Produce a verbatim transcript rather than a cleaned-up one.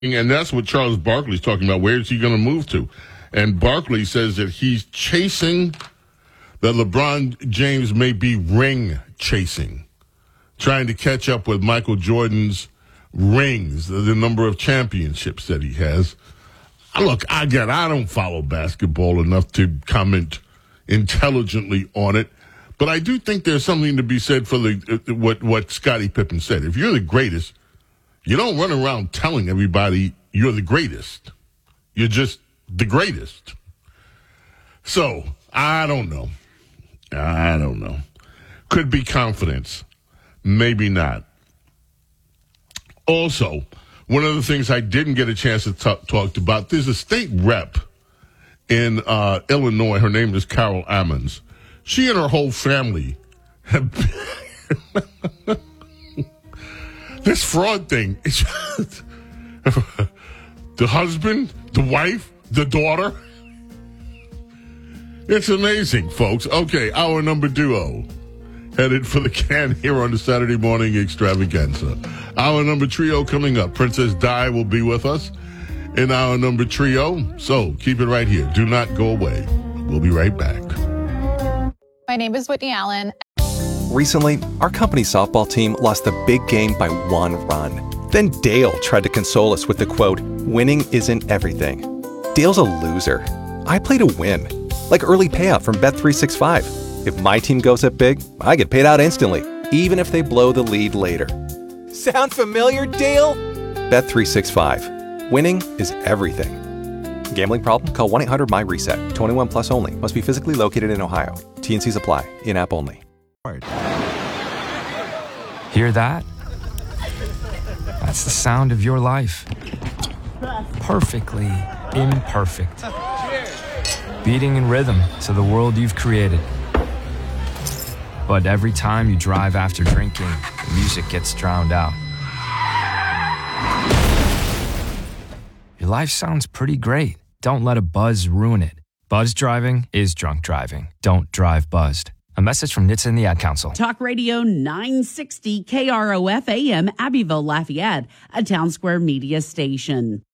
And that's what Charles Barkley's talking about. Where is he going to move to? And Barkley says that he's chasing, that LeBron James may be ring chasing, trying to catch up with Michael Jordan's rings, the, the number of championships that he has. Look, again, I don't follow basketball enough to comment intelligently on it, but I do think there's something to be said for the uh, what what Scottie Pippen said. If you're the greatest, you don't run around telling everybody you're the greatest. You're just the greatest. So, I don't know. I don't know. Could be confidence. Maybe not. Also, one of the things I didn't get a chance to talk, talk about, there's a state rep in uh, Illinois. Her name is Carol Ammons. She and her whole family have this fraud thing. The husband, the wife, the daughter. It's amazing, folks. Okay, our number duo headed for the can here on the Saturday morning extravaganza. Our number trio coming up. Princess Di will be with us in our number trio. So keep it right here. Do not go away. We'll be right back. My name is Whitney Allen. Recently, our company softball team lost the big game by one run. Then Dale tried to console us with the quote, "Winning isn't everything." Dale's a loser. I play to win. Like early payout from Bet three sixty-five. If my team goes up big, I get paid out instantly, even if they blow the lead later. Sound familiar, Dale? Bet three sixty-five. Winning is everything. Gambling problem? Call one eight hundred M Y reset. twenty-one plus only. Must be physically located in Ohio. T and Cs apply. In-app only. Hear that? That's the sound of your life. Perfectly imperfect. Beating in rhythm to the world you've created. But every time you drive after drinking, the music gets drowned out. Your life sounds pretty great. Don't let a buzz ruin it. Buzz driving is drunk driving. Don't drive buzzed. A message from N H T S A and the Ad Council. Talk Radio nine sixty K R O F A M, Abbeville, Lafayette, a Town Square media station.